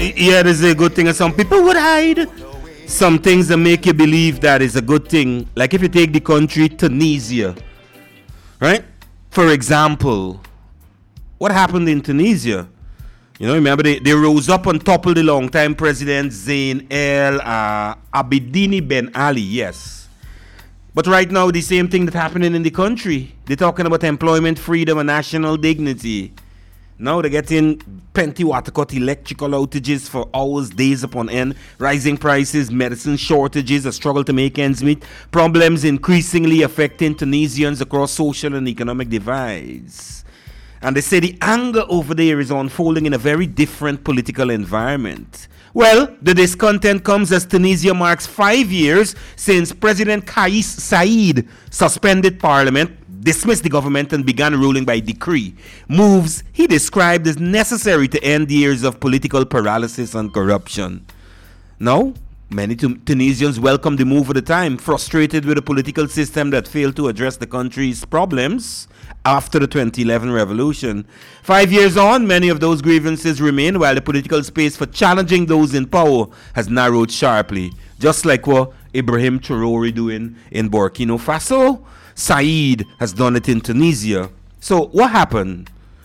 Yeah, this is a good thing, and some people would hide some things that make you believe that is a good thing. Like if you take the country Tunisia, right? For example, what happened in Tunisia? You know, remember they rose up and toppled the long-time president Zain El Abidine Ben Ali, yes. But right now, the same thing that's happening in the country. They're talking about employment freedom and national dignity. Now they're getting plenty water cut, electrical outages for hours, days upon end, rising prices, medicine shortages, a struggle to make ends meet, problems increasingly affecting Tunisians across social and economic divides. And they say the anger over there is unfolding in a very different political environment. Well, the discontent comes as Tunisia marks 5 years since President Kais Saied suspended parliament, dismissed the government, and began ruling by decree. Moves he described as necessary to end years of political paralysis and corruption. Now, many Tunisians welcome the move at the time, frustrated with a political system that failed to address the country's problems after the 2011 revolution. 5 years on, many of those grievances remain, while the political space for challenging those in power has narrowed sharply. Just like what Ibrahim Traoré doing in Burkina Faso, Saied has done it in Tunisia. So what happened?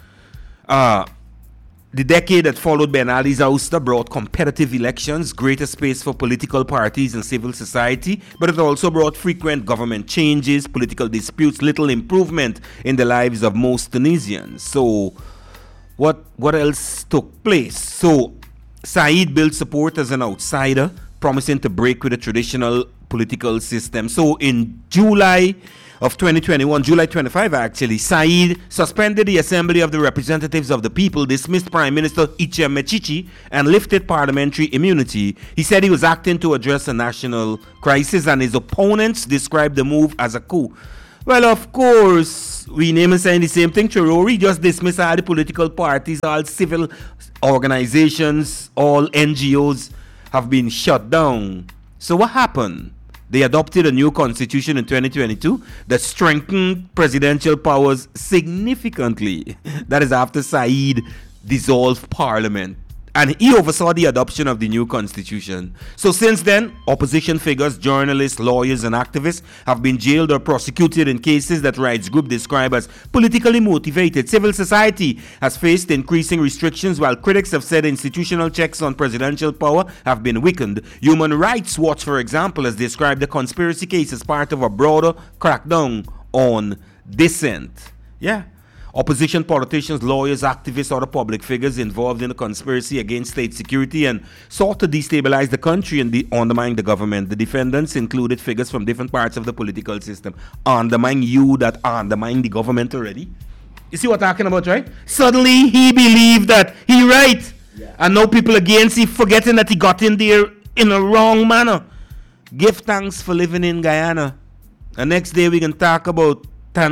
The decade that followed Ben Ali's ouster brought competitive elections, greater space for political parties and civil society, but it also brought frequent government changes, political disputes, little improvement in the lives of most Tunisians. So what else took place? So Saied built support as an outsider, promising to break with the traditional political system. So in July of 2021, July 25 actually, Saied suspended the Assembly of the Representatives of the People, dismissed Prime Minister Hichem Mechichi, and lifted parliamentary immunity. He said he was acting to address a national crisis, and his opponents described the move as a coup. Well, of course, we name and saying the same thing. Traoré just dismissed all the political parties, all civil organizations, all NGOs have been shut down. So what happened? They adopted a new constitution in 2022 that strengthened presidential powers significantly. That is after Saied dissolved parliament. And he oversaw the adoption of the new constitution. So since then, opposition figures, journalists, lawyers, and activists have been jailed or prosecuted in cases that rights groups describe as politically motivated. Civil society has faced increasing restrictions, while critics have said institutional checks on presidential power have been weakened. Human Rights Watch, for example, has described the conspiracy case as part of a broader crackdown on dissent. Yeah. Opposition politicians, lawyers, activists, other public figures involved in the conspiracy against state security and sought to destabilize the country and undermine the government. The defendants included figures from different parts of the political system. Undermine you that undermine the government already. You see what I'm talking about, right? Suddenly he believed that he right. Yeah. And now people against him forgetting that he got in there in a wrong manner. Give thanks for living in Guyana. And next day we can talk about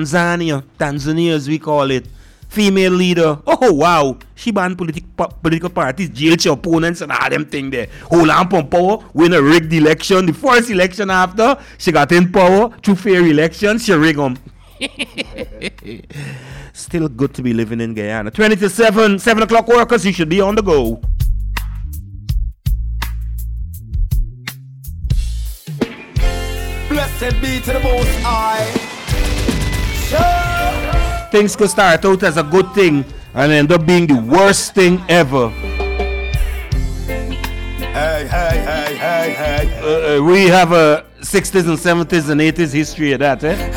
Tanzania as we call it. Female leader. Oh wow. She banned political parties, jailed your opponents and all them thing there. Hold on from power, win a rigged election. The first election after, she got in power through fair elections, she rigged them. Still good to be living in Guyana. 20 to 7 o'clock workers, you should be on the go. Blessed be to the Most High. Things could start out as a good thing and end up being the worst thing ever. Hey. We have a 60s and 70s and 80s history of that, eh?